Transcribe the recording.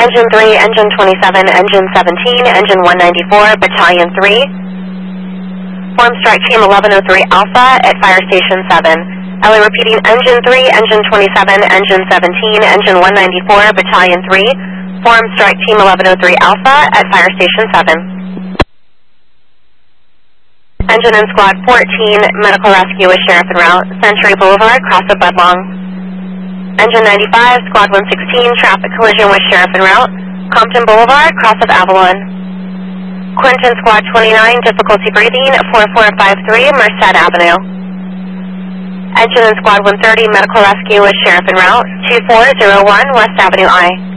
Engine 3, Engine 27, Engine 17, Engine 194, Battalion 3. Form strike team 1103 Alpha at Fire Station 7. LA repeating, Engine 3, Engine 27, Engine 17, Engine 194, Battalion 3. Form strike team 1103 Alpha at Fire Station 7. Engine and Squad 14, medical rescue with sheriff en route, Century Boulevard, cross of Budlong. Engine 95, Squad 116, traffic collision with sheriff en route, Compton Boulevard, cross of Avalon. Quinton Squad 29, difficulty breathing, 4453, Merced Avenue. Engine and Squad 130, medical rescue with sheriff en route, 2401 West Avenue I.